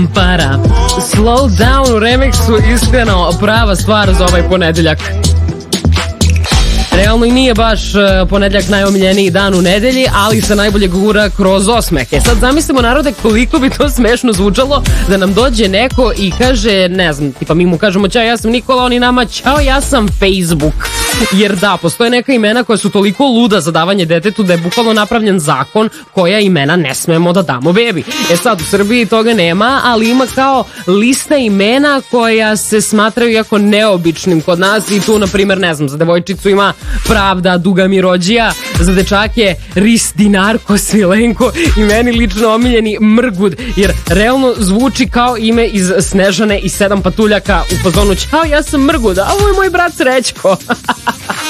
Para. Slow down u remiksu, iskreno prava stvar za ovaj ponedeljak. Realno i nije baš ponedjeljak najomiljeniji dan u nedelji, ali se najbolje gura kroz osmehe. Sad zamislimo, narode, koliko bi to smešno zvučalo da nam dođe neko i kaže, ne znam, tipa mi mu kažemo ćao, ja sam Nikola, oni nama ćao, ja sam Facebook. Jer da, postoje neka imena koja su toliko luda za davanje detetu da je bukvalno napravljen zakon koja imena ne smemo da damo bebi. Sad u Srbiji toga nema, ali ima kao lista imena koja se smatraju jako neobičnim kod nas i tu, na primjer, ne znam, za devojčicu ima Pravda, Duga Mirođija, za dečake Ris, Dinarko, Svilenko i meni lično omiljeni Mrgud, jer realno zvuči kao ime iz Snežane i 7 patuljaka u fazonu ćao, ja sam Mrgud, a ovo je moj brat Srećko.